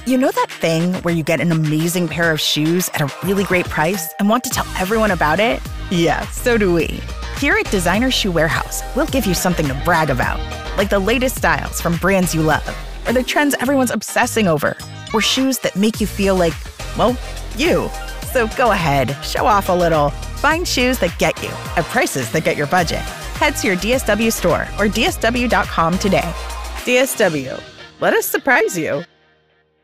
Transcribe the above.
You know that thing where you get an amazing pair of shoes at a really great price and want to tell everyone about it? Yeah, so do we. Here at Designer Shoe Warehouse, we'll give you something to brag about, like the latest styles from brands you love, or the trends everyone's obsessing over, or shoes that make you feel like, well, you. So go ahead, show off a little. Find shoes that get you at prices that get your budget. Head to your DSW store or dsw.com today. DSW, let us surprise you.